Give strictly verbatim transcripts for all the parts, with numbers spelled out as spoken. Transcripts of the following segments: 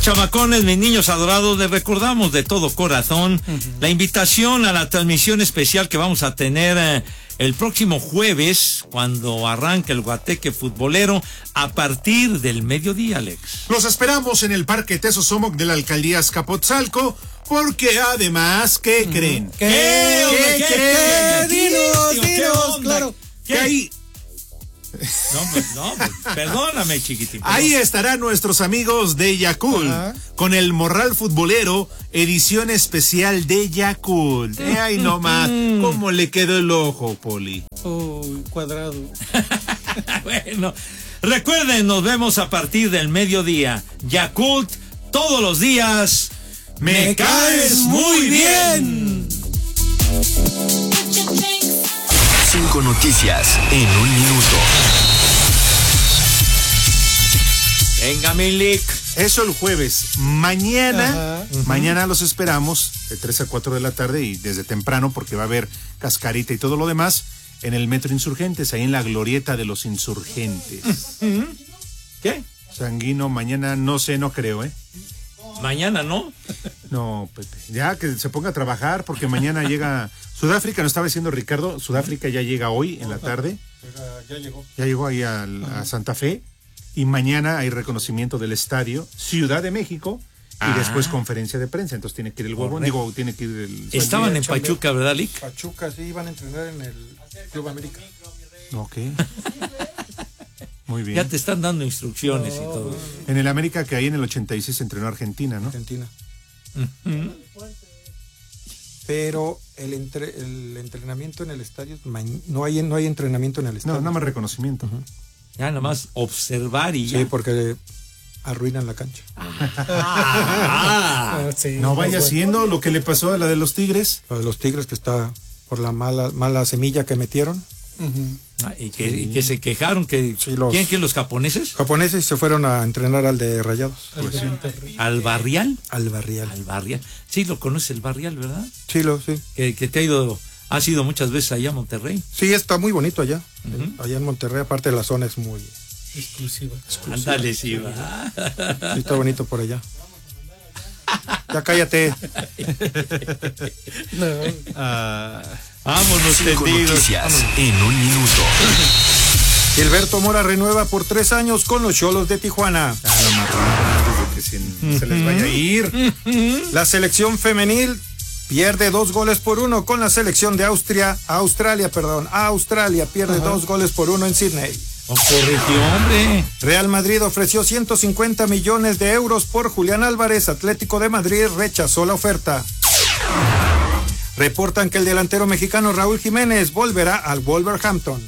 chamacones, mis niños adorados, les recordamos de todo corazón uh-huh. la invitación a la transmisión especial que vamos a tener eh, el próximo jueves, cuando arranque el Guateque futbolero, a partir del mediodía, Alex. Los esperamos en el Parque Tesosomoc de la Alcaldía Azcapotzalco, porque además, ¿qué uh-huh. creen? ¿Qué? ¿Qué? ¿Qué? ¿Qué? Dinos, dinos, claro. ¿Qué hay? No, pues, no, pues, perdóname, chiquitín. Perdón. Ahí estarán nuestros amigos de Yakult, uh-huh. con el Morral Futbolero, edición especial de Yakult. Eh, ay, no más, ¿cómo le quedó el ojo, Poli? Uy, cuadrado. Bueno, recuerden, nos vemos a partir del mediodía. Yakult, todos los días. ¡Me, me caes muy bien! Cinco noticias en un minuto. Venga, Milik. Eso el jueves. Mañana, Ajá, uh-huh. mañana los esperamos de tres a cuatro de la tarde y desde temprano, porque va a haber cascarita y todo lo demás en el Metro Insurgentes, ahí en la glorieta de los Insurgentes. Uh-huh. ¿Qué? Sanguino, mañana no sé, no creo, ¿eh? Mañana, ¿no? No, Pepe, ya que se ponga a trabajar, porque mañana llega Sudáfrica, nos estaba diciendo Ricardo, Sudáfrica ya llega hoy en la tarde. Ya llegó. Ya llegó ahí a, a Santa Fe, y mañana hay reconocimiento del estadio Ciudad de México, y ah. después conferencia de prensa, entonces tiene que ir el huevón, digo, tiene que ir el... Estaban en Pachuca, ¿verdad, Lick? Pachuca, sí, iban a entrenar en el Club América. Ok. Muy bien. Ya te están dando instrucciones no, y todo. En el América, que ahí en el ochenta y seis entrenó Argentina, ¿no? Argentina. Uh-huh. Pero el, entre, el entrenamiento en el estadio, no hay, no hay entrenamiento en el estadio. No, nada más reconocimiento. Uh-huh. Ya nada más observar y ya. Sí, porque arruinan la cancha. Ah, sí, no vaya bueno. siendo lo que le pasó a la de los Tigres. La de los Tigres, que está por la mala, mala semilla que metieron. Uh-huh. Ah, y, que, sí. y que se quejaron que sí, los, ¿quién que los japoneses? Japoneses se fueron a entrenar al de Rayados. Pues, sí. ¿Al Barrial? Al Barrial. Al Barrial. Sí, lo conoce el Barrial, ¿verdad? Sí, lo sí. Que, que te ha ido, has ido muchas veces allá a Monterrey. Sí, está muy bonito allá. Uh-huh. Allá en Monterrey, aparte la zona es muy exclusiva. exclusiva. Ándale, sí, va. Sí, está bonito por allá. Ya cállate. No. Uh, vámonos, Cinco noticias vámonos. En un minuto. Gilberto Mora renueva por tres años con los Xolos de Tijuana. Ah, lo más rápido que se, uh-huh. se les vaya a ir. Uh-huh. La selección femenil pierde dos goles por uno con la selección de Austria, Australia, perdón, Australia pierde uh-huh. dos goles por uno en Sydney. Oh, corrigió, hombre. Real Madrid ofreció ciento cincuenta millones de euros por Julián Álvarez. Atlético de Madrid rechazó la oferta. Reportan que el delantero mexicano Raúl Jiménez volverá al Wolverhampton.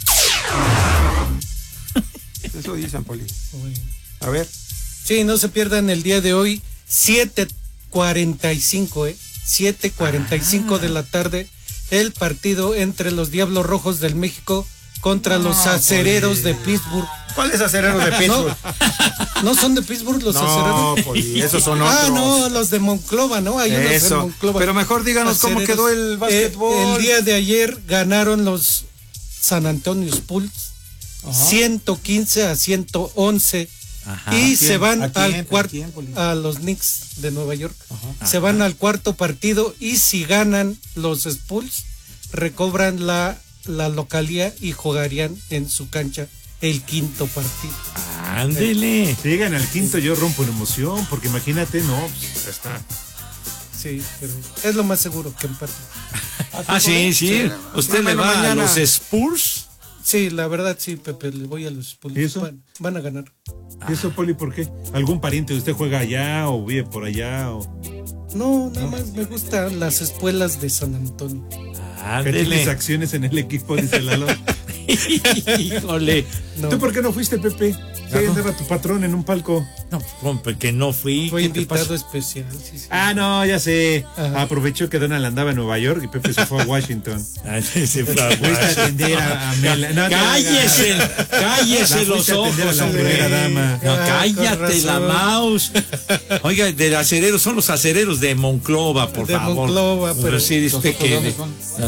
Eso dicen, Poli. A ver. Sí, no se pierdan el día de hoy, siete cuarenta y cinco, ¿eh? siete cuarenta y cinco ah. de la tarde, el partido entre los Diablos Rojos del México contra no, los acereros pues, de Pittsburgh. ¿Cuáles acereros de Pittsburgh? No, no son de Pittsburgh los no, acereros. Pues, esos son otros. Ah, no, los de Monclova, ¿no? Hay unos Eso. de Monclova. Pero mejor díganos acereros. Cómo quedó el básquetbol. Eh, el día de ayer ganaron los San Antonio Spurs ciento quince a ciento once. Ajá. Y se van al cuarto a los Knicks de Nueva York. Ajá. Se van al cuarto partido y si ganan los Spurs recobran la la localía y jugarían en su cancha el quinto partido. Ándele. Eh, Llegan al quinto, yo rompo en emoción, porque imagínate, no, pues ya está. Sí, pero es lo más seguro que empate. Ah, sí, sí. sí. ¿Usted sí, le va mañana. a los Spurs? Sí, la verdad sí, Pepe, le voy a los Spurs. ¿Y eso? Van, van a ganar. ¿Y eso, Poli, por qué? ¿Algún pariente de usted juega allá o vive por allá? O... No, nada no. más me gustan las espuelas de San Antonio. ¿Qué tienes acciones en el equipo? Dice Lalo. Híjole. No. ¿Tú por qué no fuiste, Pepe? ¿Sí no. andaba tu patrón en un palco? No, porque no fui. Fue invitado especial. Sí, sí. Ah, no, ya sé. Ajá. Aprovechó que Donald andaba en Nueva York y Pepe se fue a Washington. Ah, sí, se fue a Washington. Fuiste a atender a, a Mela. No, cállese, no, cállese los ojos. A la primera dama. No, cállate la mouse. Oiga, de acereros, son los acereros de Monclova, por de favor. Monclova, pero, pero sí, dice que...